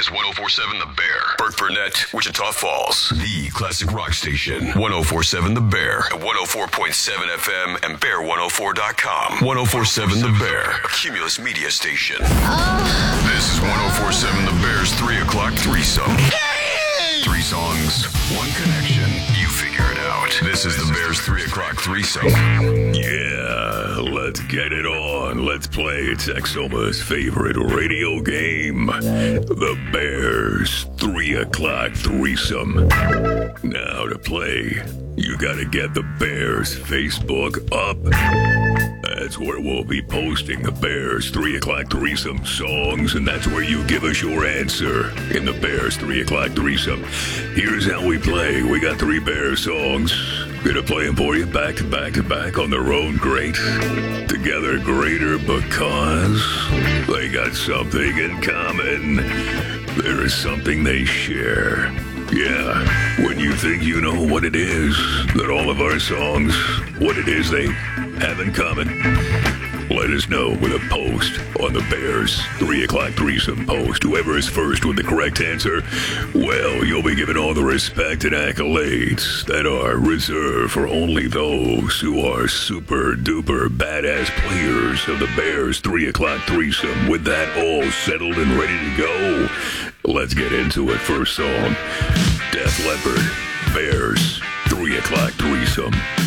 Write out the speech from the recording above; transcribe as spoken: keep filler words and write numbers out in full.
is one oh four point seven The Bear. Burt Burnett, Wichita Falls. The classic rock station. one oh four point seven The Bear. At one oh four point seven F M and bear one oh four dot com. one oh four point seven The Bear. A Cumulus media station. Oh. This is one oh four point seven The Bear's three o'clock threesome. Three songs, one connection. You figure it out. This is The Bear's three o'clock threesome. Yeah, let's get it on. Let's play Texoma's favorite radio game, The Bear's three o'clock threesome. Now to play, you gotta get The Bear's Facebook up. That's where we'll be posting The Bear's three o'clock threesome songs, and that's where you give us your answer in The Bear's three o'clock threesome. Here's how we play. We got three Bear songs. Gonna play them for you back to back to back on their own great. Together greater because they got something in common. There is something they share. Yeah, when you think you know what it is that all of our songs, what it is they have in common, let us know with a post on the Bears three o'clock threesome post. Whoever is first with the correct answer, well, you'll be given all the respect and accolades that are reserved for only those who are super duper badass players of the Bears three o'clock threesome. With that all settled and ready to go, let's get into it. First song, Def Leppard, Bears three o'clock threesome.